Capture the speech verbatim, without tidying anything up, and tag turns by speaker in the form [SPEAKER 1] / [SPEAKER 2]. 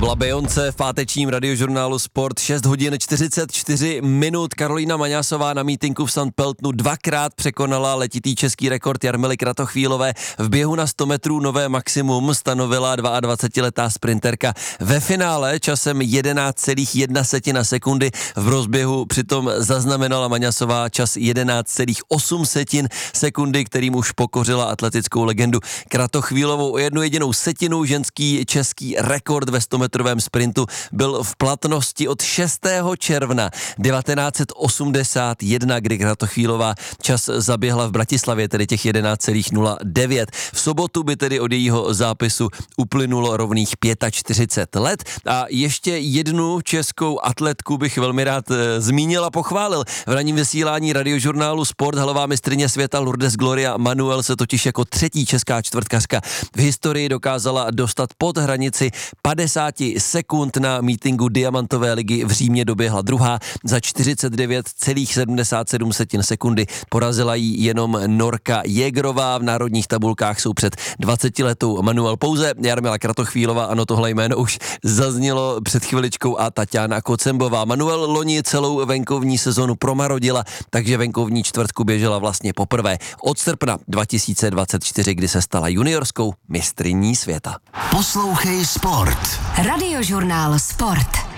[SPEAKER 1] byla Beyoncé v pátečním radiožurnálu Sport. šest hodin čtyřicet čtyři minut. Karolína Maňásová na mítinku v Sankt Pöltnu dvakrát překonala letitý český rekord Jarmily Kratochvílové. V běhu na sto metrů nové maximum stanovila dvaadvacetiletá sprinterka. Ve finále časem jedenáct celá jedna sekundy. V rozběhu přitom zaznamenala Maňásová čas jedenáct celá osm sekundy, kterým už pokořila atletickou legendu Kratochvílovou o jednu jedinou setinu. Ženský český rekord ve stometrovém sprintu byl v platnosti od šestého června devatenáct set osmdesát jedna, kdy Kratochvílová čas zaběhla v Bratislavě, tedy těch jedenáct celá nula devět. V sobotu by tedy od jejího zápisu uplynulo rovných čtyřicet pět let. A ještě jednu českou atletku bych velmi rád e, zmínil a pochválil. V ranním vysílání radiožurnálu Sport halová mistryně světa Lourdes Gloria Manuel se totiž jako třetí česká čtvrtkařka v historii dokázala dostat pod hranici padesát sekund. Na mítinku Diamantové ligy v Římě doběhla druhá za čtyřicet devět celá sedmdesát sedm sekundy. Porazila jí jenom Norka Jägerová. V národních tabulkách jsou před dvacetiletou Manuel pouze. Jarmila Kratochvílová, ano, tohle jméno už zaznělo před chviličkou, a Taťána Kocembová. Manuel loni celou venkovní sezonu promarodila, takže venkovní čtvrtku běžela vlastně poprvé od srpna dva tisíce dvacet čtyři, kdy se stala juniorskou mistryní světa.
[SPEAKER 2] Poslouchej Sport.
[SPEAKER 3] Radiožurnál Sport.